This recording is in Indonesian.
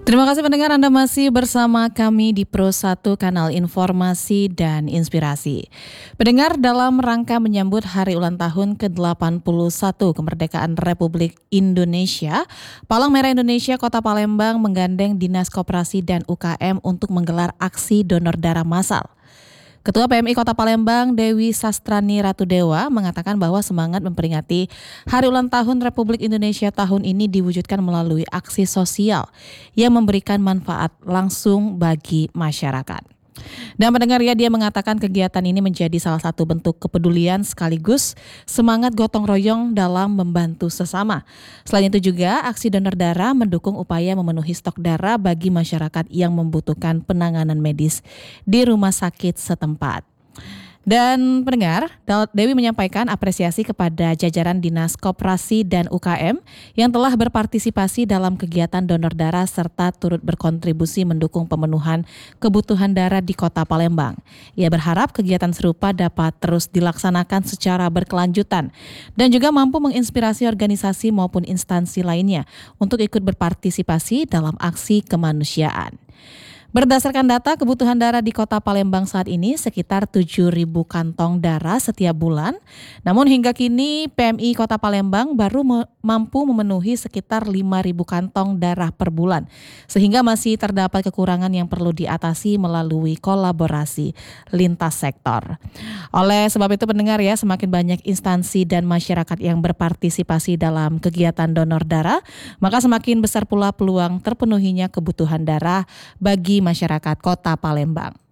Terima kasih pendengar, Anda masih bersama kami di Pro 1 Kanal Informasi dan Inspirasi. Pendengar, dalam rangka menyambut hari ulang tahun ke-81 kemerdekaan Republik Indonesia, Palang Merah Indonesia Kota Palembang menggandeng Dinas Koperasi dan UKM untuk menggelar aksi donor darah massal. Ketua PMI Kota Palembang, Dewi Sastrani Ratudewa, mengatakan bahwa semangat memperingati Hari Ulang Tahun Republik Indonesia tahun ini diwujudkan melalui aksi sosial yang memberikan manfaat langsung bagi masyarakat. Dan pendengar, dia mengatakan kegiatan ini menjadi salah satu bentuk kepedulian sekaligus semangat gotong royong dalam membantu sesama. Selain itu juga aksi donor darah mendukung upaya memenuhi stok darah bagi masyarakat yang membutuhkan penanganan medis di rumah sakit setempat. Dan pendengar, Dewi menyampaikan apresiasi kepada jajaran Dinas Koperasi dan UKM yang telah berpartisipasi dalam kegiatan donor darah serta turut berkontribusi mendukung pemenuhan kebutuhan darah di Kota Palembang. Ia berharap kegiatan serupa dapat terus dilaksanakan secara berkelanjutan dan juga mampu menginspirasi organisasi maupun instansi lainnya untuk ikut berpartisipasi dalam aksi kemanusiaan. Berdasarkan data kebutuhan darah di Kota Palembang saat ini sekitar 7.000 kantong darah setiap bulan. Namun hingga kini PMI Kota Palembang baru mampu memenuhi sekitar 5.000 kantong darah per bulan. Sehingga masih terdapat kekurangan yang perlu diatasi melalui kolaborasi lintas sektor. Oleh sebab itu pendengar ya, semakin banyak instansi dan masyarakat yang berpartisipasi dalam kegiatan donor darah, maka semakin besar pula peluang terpenuhinya kebutuhan darah bagi masyarakat Kota Palembang.